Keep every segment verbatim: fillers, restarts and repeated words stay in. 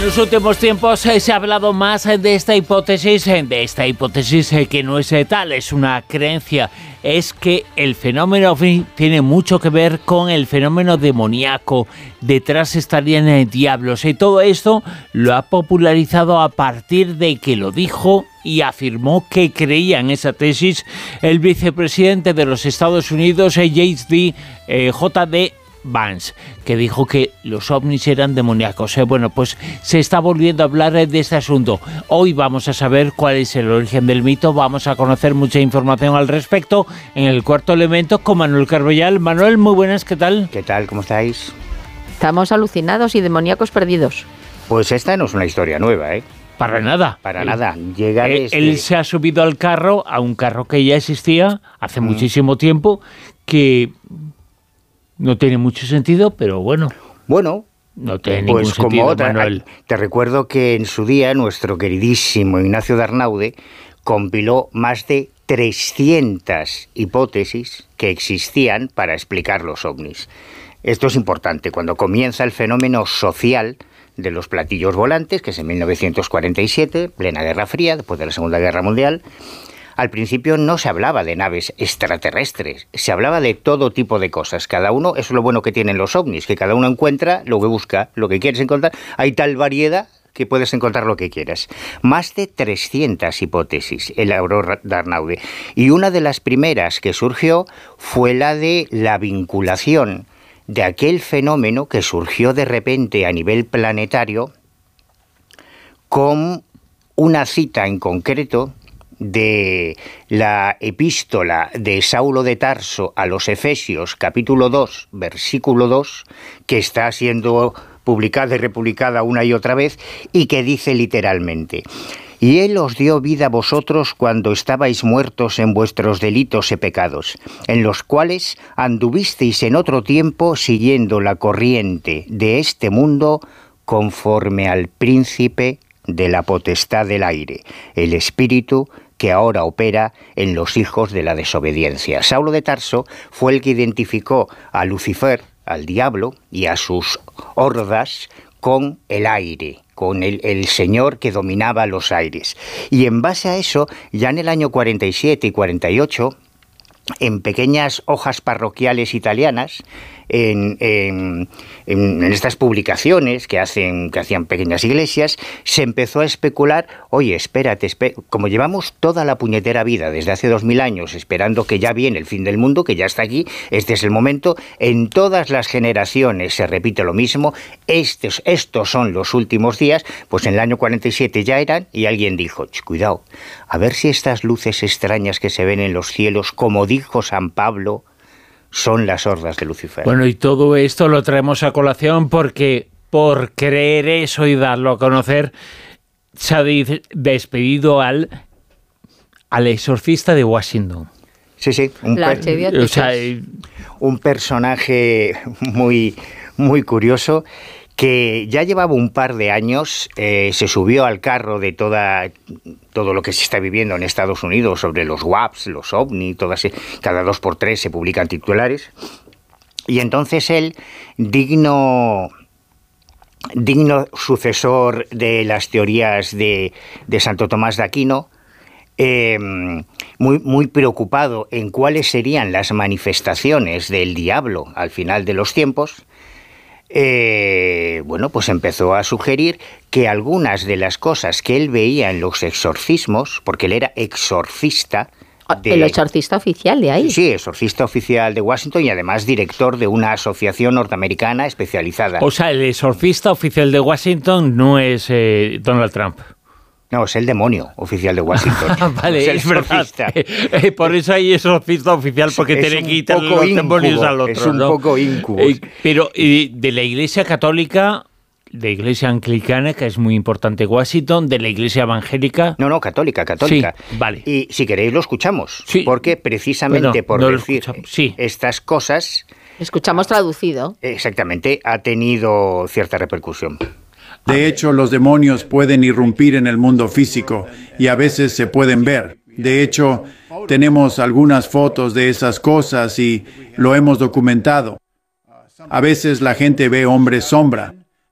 los últimos tiempos eh, se ha hablado más eh, de esta hipótesis, eh, de esta hipótesis eh, que no es eh, tal, es una creencia. Es que el fenómeno ovni tiene mucho que ver con el fenómeno demoníaco. Detrás estarían eh, diablos. Y todo esto lo ha popularizado a partir de que lo dijo y afirmó que creía en esa tesis el vicepresidente de los Estados Unidos, eh, J D Vance, que dijo que los ovnis eran demoníacos. Eh, bueno, pues se está volviendo a hablar eh, de este asunto. Hoy vamos a saber cuál es el origen del mito, vamos a conocer mucha información al respecto en el Cuarto Elemento con Manuel Carballal. Manuel, muy buenas, ¿qué tal? ¿Qué tal? ¿Cómo estáis? Estamos alucinados y demoníacos perdidos. Pues esta no es una historia nueva, ¿eh? Para nada. Para nada. Llega desde... Él se ha subido al carro, a un carro que ya existía hace mm. muchísimo tiempo, que... no tiene mucho sentido, pero bueno. Bueno, no tiene pues ningún sentido, como otra, Manuel. Te recuerdo que en su día nuestro queridísimo Ignacio de Arnaude compiló más de trescientas hipótesis que existían para explicar los ovnis. Esto es importante. Cuando comienza el fenómeno social de los platillos volantes, que es en mil novecientos cuarenta y siete, plena Guerra Fría, después de la Segunda Guerra Mundial, al principio no se hablaba de naves extraterrestres, se hablaba de todo tipo de cosas. Cada uno, eso es lo bueno que tienen los ovnis, que cada uno encuentra lo que busca, lo que quieres encontrar. Hay tal variedad que puedes encontrar lo que quieras. Más de trescientas hipótesis elaboró Arnaude. Y una de las primeras que surgió fue la de la vinculación de aquel fenómeno que surgió de repente a nivel planetario con una cita en concreto de la epístola de Saulo de Tarso a los Efesios, capítulo dos, versículo dos, que está siendo publicada y republicada una y otra vez, y que dice literalmente: y Él os dio vida a vosotros cuando estabais muertos en vuestros delitos y pecados, en los cuales anduvisteis en otro tiempo siguiendo la corriente de este mundo, conforme al príncipe de la potestad del aire, el espíritu que ahora opera en los hijos de la desobediencia. Saulo de Tarso fue el que identificó a Lucifer, al diablo, y a sus hordas con el aire, con el, el señor que dominaba los aires. Y en base a eso, ya en el año cuarenta y siete y cuarenta y ocho, en pequeñas hojas parroquiales italianas, en, en, en estas publicaciones que hacen que hacían pequeñas iglesias, se empezó a especular: oye, espérate, espé como llevamos toda la puñetera vida desde hace dos mil años esperando que ya viene el fin del mundo, que ya está aquí, este es el momento, en todas las generaciones se repite lo mismo, estos, estos son los últimos días, pues en el año cuarenta y siete ya eran, y alguien dijo: cuidado, a ver si estas luces extrañas que se ven en los cielos, como dijo San Pablo, son las hordas de Lucifer. Bueno, y todo esto lo traemos a colación porque, por creer eso y darlo a conocer, se ha despedido al, al exorcista de Washington. Sí, sí, un, per o sea, un personaje muy, muy curioso, que ya llevaba un par de años, eh, se subió al carro de toda, todo lo que se está viviendo en Estados Unidos sobre los W A Ps, los ovni, todas, cada dos por tres se publican titulares, y entonces él, digno, digno sucesor de las teorías de, de Santo Tomás de Aquino, eh, muy, muy preocupado en cuáles serían las manifestaciones del diablo al final de los tiempos, Eh, bueno, pues empezó a sugerir que algunas de las cosas que él veía en los exorcismos, porque él era exorcista... De, el exorcista oficial de ahí. Sí, exorcista oficial de Washington y además director de una asociación norteamericana especializada. O sea, el exorcista oficial de Washington no es eh, Donald Trump. No, es el demonio oficial de Washington. Vale, es, el es verdad. Eh, por eso hay exorcista oficial, porque es, tiene que quitar los incubo, demonios al otro. Es un ¿no? poco incubo. Eh, pero eh, de la Iglesia Católica, de la Iglesia Anglicana, que es muy importante Washington, de la Iglesia Evangélica... No, no, católica, católica. Sí, vale. Y si queréis lo escuchamos, sí. porque precisamente bueno, por no decir sí. estas cosas... Escuchamos traducido. Exactamente, ha tenido cierta repercusión. De hecho, los demonios pueden irrumpir en el mundo físico y a veces se pueden ver. De hecho, tenemos algunas fotos de esas cosas y lo hemos documentado. A veces la gente ve hombres sombra.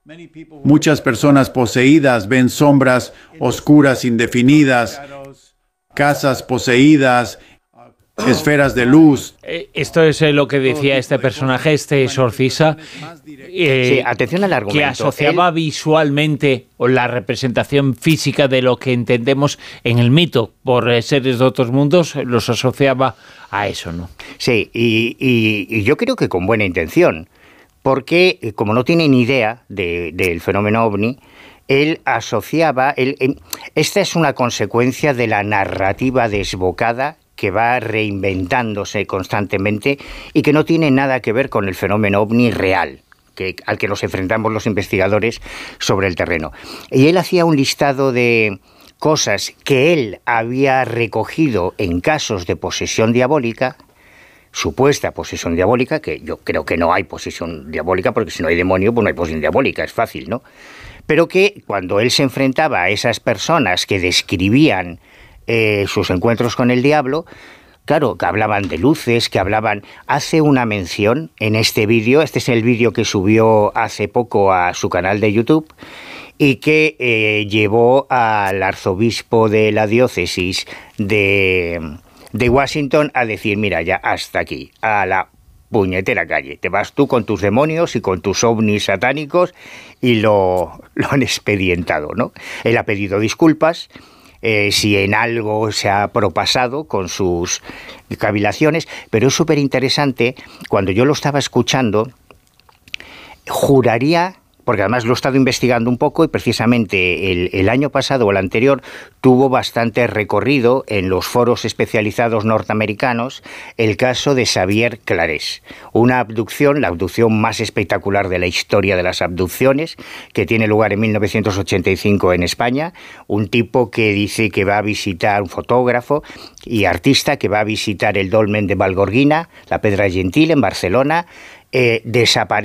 Muchas personas poseídas ven sombras oscuras indefinidas, casas poseídas, esferas de luz. Esto es lo que decía este personaje, este exorcista, eh, sí, atención al argumento. Que asociaba Él... visualmente o la representación física de lo que entendemos en el mito por seres de otros mundos, los asociaba a eso, ¿no? Sí, y, y, y yo creo que con buena intención, porque como no tiene ni idea de, del fenómeno ovni, él asociaba, él, él, esta es una consecuencia de la narrativa desbocada que va reinventándose constantemente y que no tiene nada que ver con el fenómeno ovni real, que, al que nos enfrentamos los investigadores sobre el terreno. Y él hacía un listado de cosas que él había recogido en casos de posesión diabólica, supuesta posesión diabólica, que yo creo que no hay posesión diabólica, porque si no hay demonio, pues no hay posesión diabólica, es fácil, ¿no? Pero que cuando él se enfrentaba a esas personas que describían eh, sus encuentros con el diablo, claro, que hablaban de luces, que hablaban... Hace una mención en este vídeo, este es el vídeo que subió hace poco a su canal de YouTube, y que eh, llevó al arzobispo de la diócesis de... de Washington a decir, mira, ya hasta aquí, a la puñetera calle. Te vas tú con tus demonios y con tus ovnis satánicos y lo, lo han expedientado, ¿no? Él ha pedido disculpas, eh, si en algo se ha propasado con sus cavilaciones, pero es súper interesante, cuando yo lo estaba escuchando, juraría... porque además lo he estado investigando un poco y precisamente el, el año pasado o el anterior tuvo bastante recorrido en los foros especializados norteamericanos el caso de Xavier Clarés, una abducción, la abducción más espectacular de la historia de las abducciones, que tiene lugar en mil novecientos ochenta y cinco en España, un tipo que dice que va a visitar, un fotógrafo y artista que va a visitar el dolmen de Valgorguina, la Pedra Gentil en Barcelona, eh, desaparece